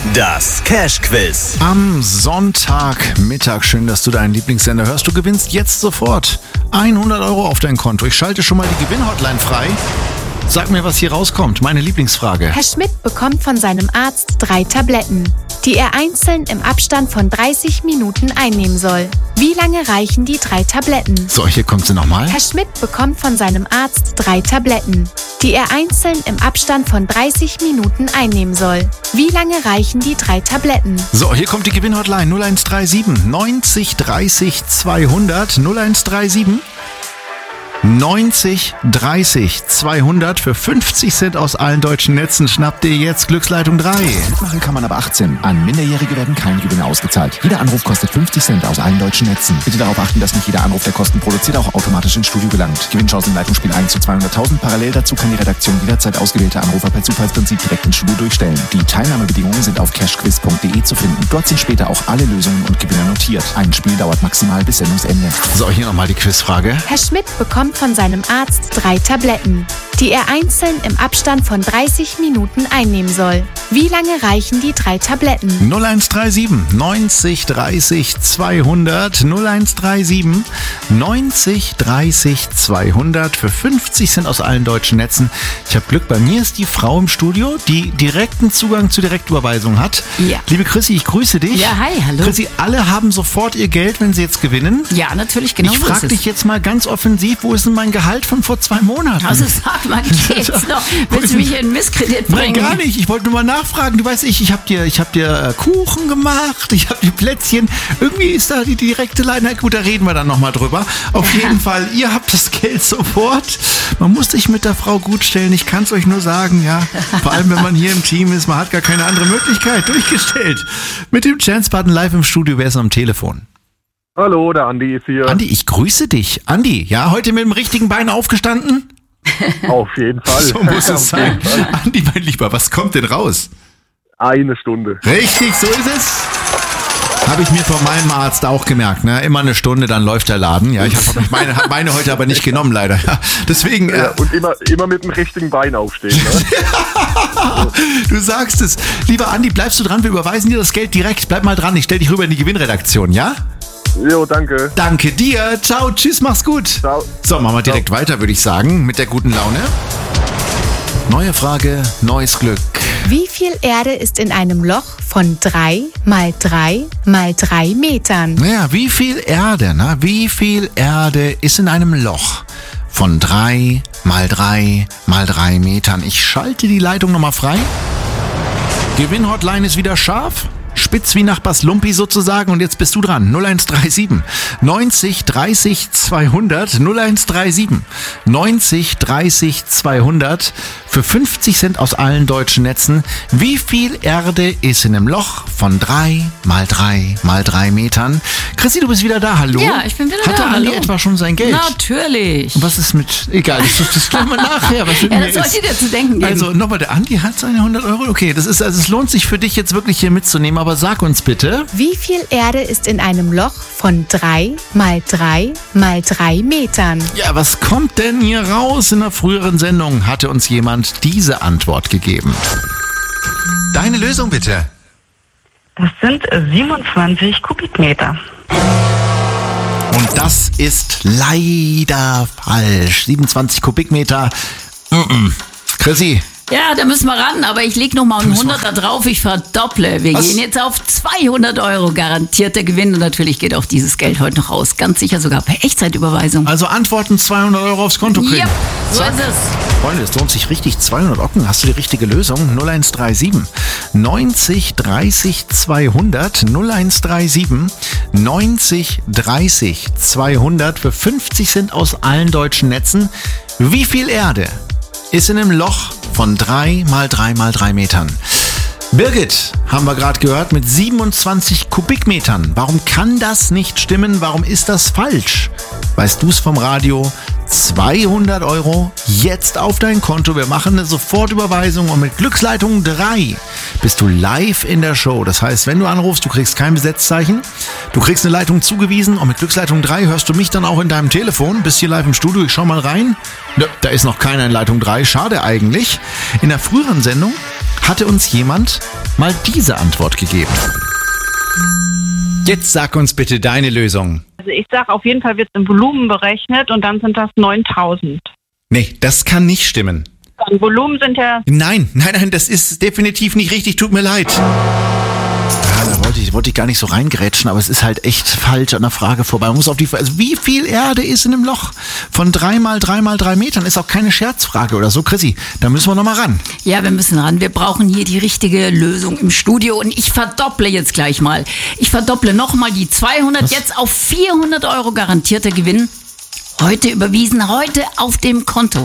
Das Cash-Quiz. Am Sonntagmittag, schön, dass du deinen Lieblingssender hörst. Du gewinnst jetzt sofort 100 € auf dein Konto. Ich schalte schon mal die Gewinnhotline frei. Sag mir, was hier rauskommt. Meine Lieblingsfrage. Herr Schmidt bekommt von seinem Arzt 3 Tabletten, die er einzeln im Abstand von 30 Minuten einnehmen soll. Wie lange reichen die 3 Tabletten? So, hier kommt sie nochmal. Herr Schmidt bekommt von seinem Arzt 3 Tabletten, die er einzeln im Abstand von 30 Minuten einnehmen soll. Wie lange reichen die 3 Tabletten? So, hier kommt die Gewinnhotline 0137 90 30 200 0137 90 30 200 für 50 Cent aus allen deutschen Netzen. Schnapp dir jetzt Glücksleitung 3. Mitmachen kann man ab 18. An Minderjährige werden keine Gewinne ausgezahlt. Jeder Anruf kostet 50 Cent aus allen deutschen Netzen. Bitte darauf achten, dass nicht jeder Anruf, der Kosten produziert, auch automatisch ins Studio gelangt. Gewinnchancen im Leitungsspiel 1 zu 200.000. Parallel dazu kann die Redaktion jederzeit ausgewählte Anrufer per Zufallsprinzip direkt ins Studio durchstellen. Die Teilnahmebedingungen sind auf cashquiz.de zu finden. Dort sind später auch alle Lösungen und Gewinner notiert. Ein Spiel dauert maximal bis Sendungsende. So, hier nochmal die Quizfrage. Herr Schmidt bekommt von seinem Arzt 3 Tabletten, die er einzeln im Abstand von 30 Minuten einnehmen soll. Wie lange reichen die 3 Tabletten? 0137 90 30 200 0137 90 30 200 für 50 Cent aus allen deutschen Netzen. Ich habe Glück, bei mir ist die Frau im Studio, die direkten Zugang zur Direktüberweisung hat. Ja. Liebe Chrissy, ich grüße dich. Ja, hi, hallo. Chrissy, alle haben sofort ihr Geld, wenn sie jetzt gewinnen. Ja, natürlich, genau. Ich so ist frage es. dich jetzt mal ganz offensiv, wo ist denn mein Gehalt von vor 2 Monaten? Also sag mal, geht's noch? Willst du mich in Misskredit bringen? Nein, gar nicht. Ich wollte nur mal nachfragen. Du weißt, ich hab dir Kuchen gemacht, ich habe dir Plätzchen. Irgendwie ist da die direkte Line. Na gut, da reden wir dann nochmal drüber. Auf jeden Fall, ihr habt das Geld sofort. Man muss sich mit der Frau gut stellen. Ich kann es euch nur sagen, ja. Vor allem, wenn man hier im Team ist, man hat gar keine andere Möglichkeit. Durchgestellt. Mit dem Chance-Button live im Studio. Wer ist am Telefon? Hallo, der Andi ist hier. Andi, ich grüße dich. Andi, ja, heute mit dem richtigen Bein aufgestanden? Auf jeden Fall. So muss es Auf sein. jeden Fall. Andi, mein Lieber, was kommt denn raus? 1 Stunde. Richtig, so ist es. Habe ich mir von meinem Arzt auch gemerkt. Ne? Immer 1 Stunde, dann läuft der Laden. Ja, ich habe meine heute aber nicht genommen, leider. Ja, deswegen. Ja, und immer mit dem richtigen Bein aufstehen. Ne? Du sagst es. Lieber Andi, bleibst du dran? Wir überweisen dir das Geld direkt. Bleib mal dran. Ich stell dich rüber in die Gewinnredaktion, ja? Jo, danke. Danke dir. Ciao, tschüss, mach's gut. Ciao. So, machen wir direkt weiter, würde ich sagen, mit der guten Laune. Neue Frage, neues Glück. Wie viel Erde ist in einem Loch von 3 mal 3 mal 3 Metern? Naja, wie viel Erde, wie viel Erde ist in einem Loch von 3 mal 3 mal 3 Metern? Ich schalte die Leitung nochmal frei. Gewinnhotline ist wieder scharf. Spitz wie Nachbars Lumpi sozusagen, und jetzt bist du dran. 0137 90 30 200 0137 90 30 200 für 50 Cent aus allen deutschen Netzen. Wie viel Erde ist in einem Loch von 3 mal 3 mal 3 Metern? Chrissy, du bist wieder da, hallo? Ja, ich bin wieder Hatte da, Andi hallo. etwa schon sein Geld? Natürlich. Und was ist mit... Egal, das klären wir nachher. Was mit Ja, mir das sollte ist. dir zu denken geben. Also nochmal, der Andi hat seine 100 Euro. Okay, das ist, also es lohnt sich für dich jetzt wirklich hier mitzunehmen, aber sag uns bitte. Wie viel Erde ist in einem Loch von 3 mal 3 mal 3 Metern? Ja, was kommt denn hier raus? In einer früheren Sendung hatte uns jemand diese Antwort gegeben. Deine Lösung bitte. Das sind 27 Kubikmeter. Und das ist leider falsch. 27 Kubikmeter. Chrissy. Ja, da müssen wir ran, aber ich leg noch mal einen 100er drauf, ich verdopple. Wir gehen jetzt auf 200 Euro, garantierter Gewinn, und natürlich geht auch dieses Geld heute noch raus. Ganz sicher sogar per Echtzeitüberweisung. Also Antworten 200 Euro aufs Konto kriegen. Ja, so Zack. ist es. Freunde, es lohnt sich richtig. 200 Ocken, hast du die richtige Lösung? 0137 90 30 200 0137 90 30 200 für 50 Cent aus allen deutschen Netzen. Wie viel Erde ist in einem Loch von 3 mal 3 mal 3 Metern? Birgit, haben wir gerade gehört, mit 27 Kubikmetern. Warum kann das nicht stimmen? Warum ist das falsch? Weißt du es vom Radio? 200 Euro jetzt auf dein Konto. Wir machen eine Sofortüberweisung, und mit Glücksleitung 3 bist du live in der Show. Das heißt, wenn du anrufst, du kriegst kein Besetzzeichen, du kriegst eine Leitung zugewiesen, und mit Glücksleitung 3 hörst du mich dann auch in deinem Telefon. Bist hier live im Studio, ich schau mal rein. Da ist noch keiner in Leitung 3, schade eigentlich. In der früheren Sendung hatte uns jemand mal diese Antwort gegeben. Jetzt sag uns bitte deine Lösung. Also ich sage, auf jeden Fall wird es im Volumen berechnet und dann sind das 9000. Nee, das kann nicht stimmen. Dann Volumen sind ja... Nein, das ist definitiv nicht richtig, tut mir leid. Ja, da wollte ich gar nicht so reingrätschen, aber es ist halt echt falsch an der Frage vorbei. Man muss auf die Frage, also wie viel Erde ist in einem Loch von 3 mal 3 mal 3 Metern? Ist auch keine Scherzfrage oder so, Chrissy. Da müssen wir nochmal ran. Ja, wir müssen ran. Wir brauchen hier die richtige Lösung im Studio und ich verdopple jetzt gleich mal. Ich verdopple nochmal die 200, jetzt auf 400 Euro garantierter Gewinn. Heute überwiesen, heute auf dem Konto.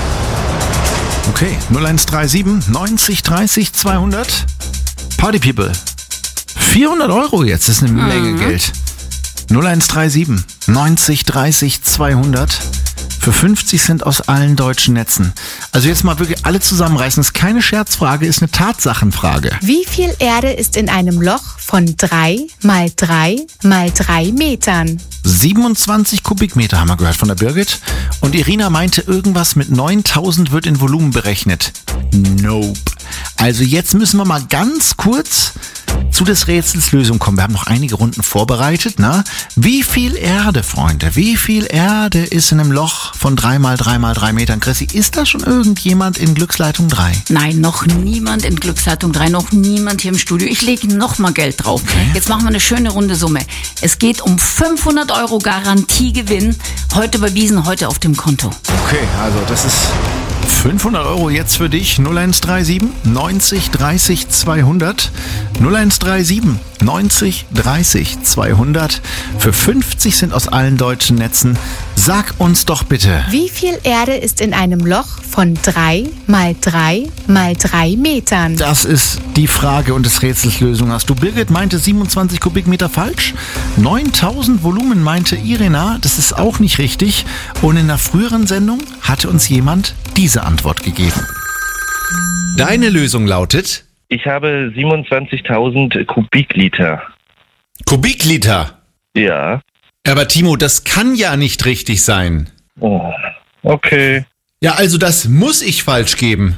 Okay, 0137 90 30 200. Party People. 400 Euro jetzt, das ist eine Menge Geld. 0137 90 30 200 für 50 Cent aus allen deutschen Netzen. Also jetzt mal wirklich alle zusammenreißen. Das ist keine Scherzfrage, ist eine Tatsachenfrage. Wie viel Erde ist in einem Loch von 3 mal 3 mal 3 Metern? 27 Kubikmeter haben wir gehört von der Birgit. Und Irina meinte, irgendwas mit 9000 wird in Volumen berechnet. Nope. Also jetzt müssen wir mal ganz kurz zu des Rätsels Lösung kommen. Wir haben noch einige Runden vorbereitet. Na? Wie viel Erde, Freunde, wie viel Erde ist in einem Loch von 3 mal 3 mal 3 Metern? Chrissy, ist da schon irgendjemand in Glücksleitung 3? Nein, noch niemand in Glücksleitung 3, noch niemand hier im Studio. Ich lege noch mal Geld drauf. Okay. Jetzt machen wir eine schöne runde Summe. Es geht um 500 Euro Garantiegewinn. Heute überwiesen, heute auf dem Konto. Okay, also das ist 500 Euro jetzt für dich. 0137 90 30 200. 0137 90 30 200. Für 50 Cent aus allen deutschen Netzen. Sag uns doch bitte. Wie viel Erde ist in einem Loch von 3 mal 3 mal 3 Metern? Das ist die Frage und des Rätsels Lösung. Hast du, Birgit meinte 27 Kubikmeter falsch. 9000 Volumen meinte Irina. Das ist auch nicht richtig. Und in einer früheren Sendung hatte uns jemand diese Antwort gegeben. Deine Lösung lautet? Ich habe 27.000 Kubikliter. Kubikliter? Ja. Aber Timo, das kann ja nicht richtig sein. Oh, okay. Ja, also das muss ich falsch geben.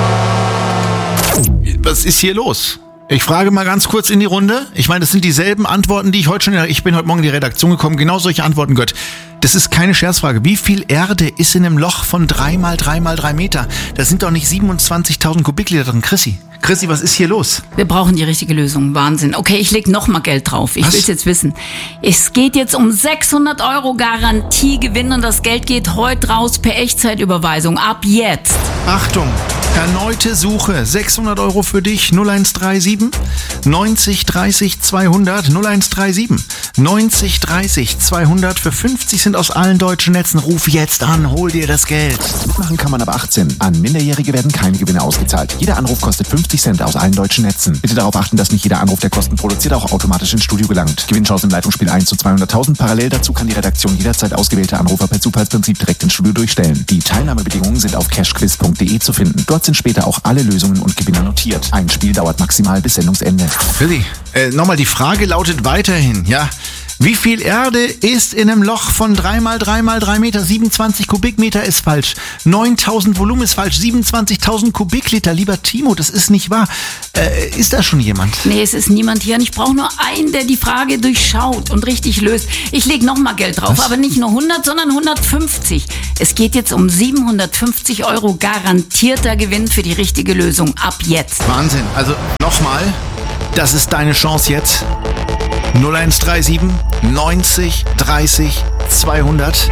Was ist hier los? Ich frage mal ganz kurz in die Runde. Ich meine, das sind dieselben Antworten, die ich bin heute Morgen in die Redaktion gekommen. Genau solche Antworten gehört. Das ist keine Scherzfrage. Wie viel Erde ist in einem Loch von 3 mal 3 mal 3 Meter? Das sind doch nicht 27.000 Kubikliter drin. Chrissy, was ist hier los? Wir brauchen die richtige Lösung. Wahnsinn. Okay, ich leg noch mal Geld drauf. Ich will es jetzt wissen. Es geht jetzt um 600 Euro Garantiegewinn und das Geld geht heute raus per Echtzeitüberweisung. Ab jetzt. Achtung, erneute Suche. 600 Euro für dich. 0137 90 30 200. 0137 90 30 200 für 50 Cent aus allen deutschen Netzen. Ruf jetzt an, hol dir das Geld. Mitmachen kann man ab 18. An Minderjährige werden keine Gewinne ausgezahlt. Jeder Anruf kostet 50 Cent aus allen deutschen Netzen. Bitte darauf achten, dass nicht jeder Anruf, der Kosten produziert, auch automatisch ins Studio gelangt. Gewinnchance im Leitungsspiel 1 zu 200.000. Parallel dazu kann die Redaktion jederzeit ausgewählte Anrufer per Zufallsprinzip direkt ins Studio durchstellen. Die Teilnahmebedingungen sind auf cashquiz.de zu finden. Dort sind später auch alle Lösungen und Gewinner notiert. Ein Spiel dauert maximal bis Sendungsende. Willi, nochmal die Frage lautet weiterhin, ja. Wie viel Erde ist in einem Loch von 3 mal 3 mal 3 Meter? 27 Kubikmeter ist falsch. 9000 Volumen ist falsch. 27.000 Kubikliter. Lieber Timo, das ist nicht wahr. Ist da schon jemand? Nee, es ist niemand hier und ich brauche nur einen, der die Frage durchschaut und richtig löst. Ich lege noch mal Geld drauf, aber nicht nur 100, sondern 150. Es geht jetzt um 750 Euro garantierter Gewinn für die richtige Lösung. Ab jetzt. Wahnsinn. Also nochmal, das ist deine Chance jetzt. 0137 90 30 200.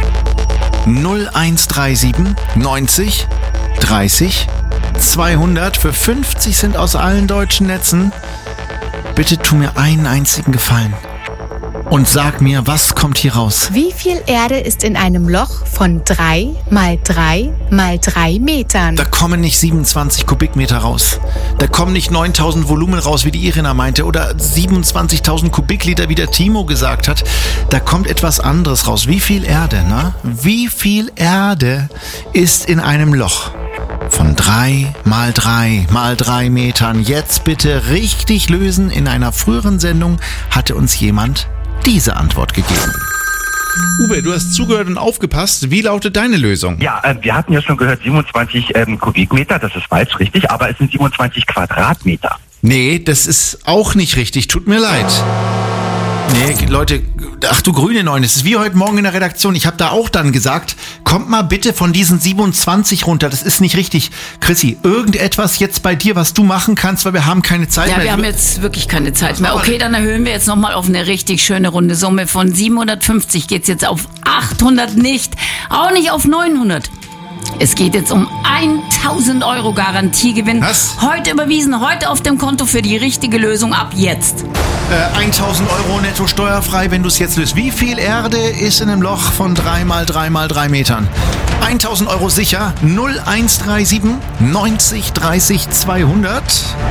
0137 90 30 200 für 50 Cent aus allen deutschen Netzen. Bitte tu mir einen einzigen Gefallen und sag mir, was kommt hier raus? Wie viel Erde ist in einem Loch von 3 mal 3 mal 3 Metern? Da kommen nicht 27 Kubikmeter raus. Da kommen nicht 9000 Volumen raus, wie die Irina meinte, oder 27.000 Kubikliter, wie der Timo gesagt hat. Da kommt etwas anderes raus. Wie viel Erde, ne? Wie viel Erde ist in einem Loch von 3 mal 3 mal 3 Metern? Jetzt bitte richtig lösen. In einer früheren Sendung hatte uns jemand diese Antwort gegeben. Uwe, du hast zugehört und aufgepasst. Wie lautet deine Lösung? Ja, wir hatten ja schon gehört 27 Kubikmeter, das ist falsch, richtig, aber es sind 27 Quadratmeter. Nee, das ist auch nicht richtig. Tut mir leid. Nee, Leute, ach du grüne Neune, es ist wie heute Morgen in der Redaktion. Ich habe da auch dann gesagt, kommt mal bitte von diesen 27 runter. Das ist nicht richtig. Chrissy, irgendetwas jetzt bei dir, was du machen kannst, weil wir haben keine Zeit mehr. Ja, wir haben jetzt wirklich keine Zeit mehr. Okay, dann erhöhen wir jetzt nochmal auf eine richtig schöne runde Summe. Von 750 geht's jetzt auf 800 nicht. Auch nicht auf 900. Es geht jetzt um 1.000 Euro Garantiegewinn. Was? Heute überwiesen, heute auf dem Konto für die richtige Lösung ab jetzt. 1.000 Euro netto steuerfrei, wenn du es jetzt löst. Wie viel Erde ist in einem Loch von 3 mal 3 mal 3 Metern? 1.000 Euro sicher. 0137 90 30 200.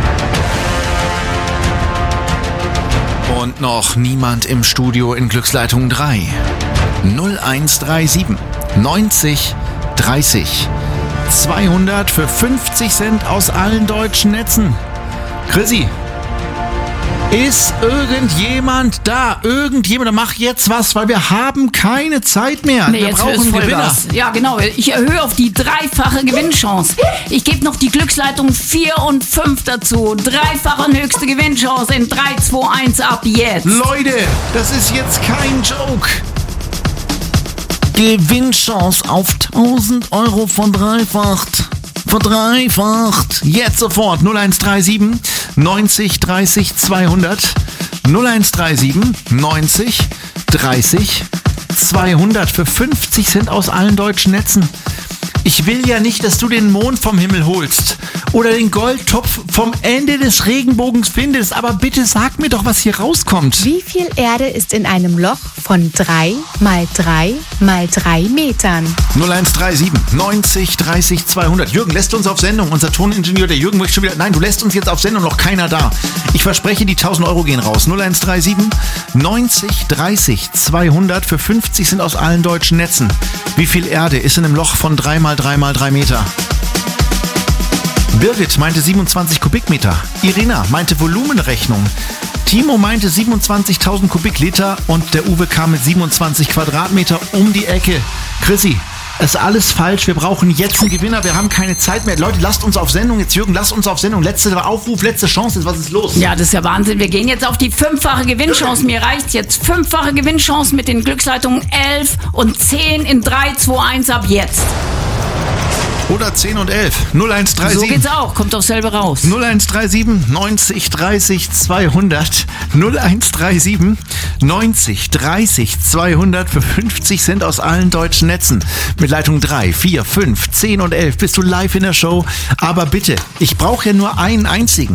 Und noch niemand im Studio in Glücksleitung 3. 0137 90 30 200 für 50 Cent aus allen deutschen Netzen. Chrissy, ist irgendjemand da? Irgendjemand, mach jetzt was, weil wir haben keine Zeit mehr. Nee, wir jetzt brauchen Gewinner. Vollgas. Ja, genau. Ich erhöhe auf die dreifache Gewinnchance. Ich gebe noch die Glücksleitung 4 und 5 dazu. Dreifache und höchste Gewinnchance in 3, 2, 1 ab jetzt. Leute, das ist jetzt kein Joke. Gewinnchance auf 1.000 Euro verdreifacht. Verdreifacht. Jetzt sofort 0137 90 30 200. 0137 90 30 200 für 50 Cent aus allen deutschen Netzen. Ich will ja nicht, dass du den Mond vom Himmel holst oder den Goldtopf vom Ende des Regenbogens findest, aber bitte sag mir doch, was hier rauskommt. Wie viel Erde ist in einem Loch von 3 mal 3 mal 3 Metern? 0137 90 30 200. Jürgen, lässt uns auf Sendung. Unser Toningenieur, der Jürgen, möchte schon wieder... Nein, du lässt uns jetzt auf Sendung, noch keiner da. Ich verspreche, die 1.000 Euro gehen raus. 0137 90 30 200 für 50 sind aus allen deutschen Netzen. Wie viel Erde ist in einem Loch von 3 mal 3 mal 3 Meter? Birgit meinte 27 Kubikmeter. Irina meinte Volumenrechnung. Timo meinte 27.000 Kubikliter und der Uwe kam mit 27 Quadratmeter um die Ecke. Chrissy, ist alles falsch. Wir brauchen jetzt einen Gewinner. Wir haben keine Zeit mehr. Leute, lasst uns auf Sendung. Jetzt Jürgen, lasst uns auf Sendung. Letzter Aufruf, letzte Chance. Was ist los? Ja, das ist ja Wahnsinn. Wir gehen jetzt auf die 5-fache Gewinnchance. Mir reicht's jetzt. 5-fache Gewinnchance mit den Glücksleitungen 11 und 10 in 3, 2, 1 ab jetzt. Oder 10 und 11. 0137. So geht's auch. Kommt doch selber raus. 0137 90 30 200. 0137 90 30 200 für 50 Cent aus allen deutschen Netzen. Mit Leitung 3, 4, 5, 10 und 11 bist du live in der Show. Aber bitte, ich brauche ja nur einen einzigen,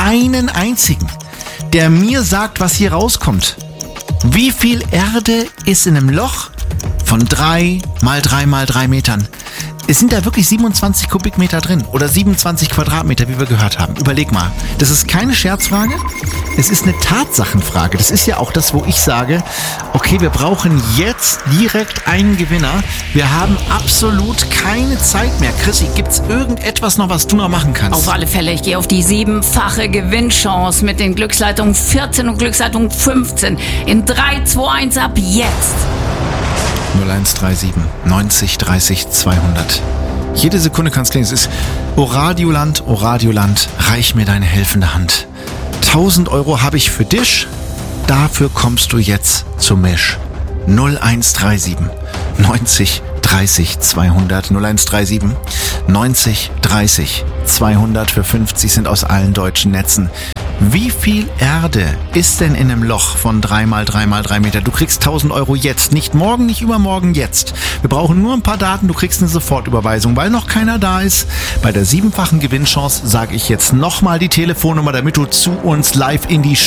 der mir sagt, was hier rauskommt. Wie viel Erde ist in einem Loch von 3 mal 3 mal 3 Metern? Es sind da wirklich 27 Kubikmeter drin oder 27 Quadratmeter, wie wir gehört haben. Überleg mal, das ist keine Scherzfrage, es ist eine Tatsachenfrage. Das ist ja auch das, wo ich sage, okay, wir brauchen jetzt direkt einen Gewinner. Wir haben absolut keine Zeit mehr. Chrissy, gibt's irgendetwas noch, was du noch machen kannst? Auf alle Fälle, ich gehe auf die 7-fache Gewinnchance mit den Glücksleitungen 14 und Glücksleitung 15 in 3, 2, 1 ab jetzt. 0137 90 30 200. Jede Sekunde kann es klingen. Es ist Oradioland, reich mir deine helfende Hand. 1.000 Euro habe ich für dich. Dafür kommst du jetzt zu Misch. 0137 90 30 200. 0137 90 30 200 für 50 sind aus allen deutschen Netzen. Wie viel Erde ist denn in einem Loch von 3 mal 3 mal 3 Meter? Du kriegst 1.000 Euro jetzt. Nicht morgen, nicht übermorgen, jetzt. Wir brauchen nur ein paar Daten. Du kriegst eine Sofortüberweisung, weil noch keiner da ist. Bei der 7-fachen Gewinnchance sage ich jetzt nochmal die Telefonnummer, damit du zu uns live in die